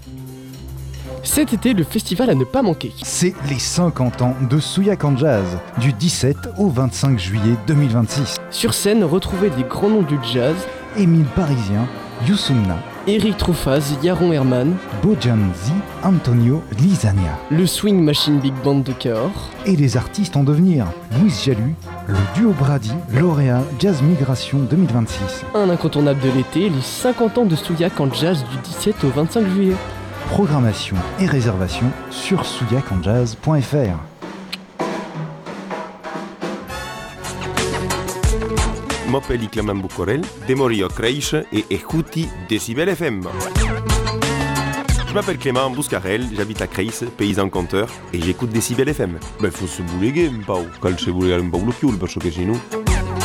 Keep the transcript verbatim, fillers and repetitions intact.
Cet été, le festival à ne pas manquer. C'est les cinquante ans de Souillac en Jazz, du dix-sept au vingt-cinq juillet deux mille vingt-six. Sur scène, retrouvez des grands noms du jazz. Émile Parisien, Youssoumna, Eric Truffaz, Yaron Herman, Bojan Z, Antonio Lizania. le Swing Machine Big Band de Cahors. Et les artistes en devenir, Louise Jalu, le duo Brady, lauréat Jazz Migration deux mille vingt-six. Un incontournable de l'été, les cinquante ans de Souillac en Jazz du dix-sept au vingt-cinq juillet. Programmation et réservation sur souillac en jazz point f r. M'appelle Clément Boucorel, de Morio Creiche et écoute Décibel F M. Je m'appelle Clément Bouscarel, j'habite à Creis, paysan conteur, et j'écoute Décibel F M. Ben faut se bouléguer un peu, quand se bouléguer un peu le cul, parce que sinon...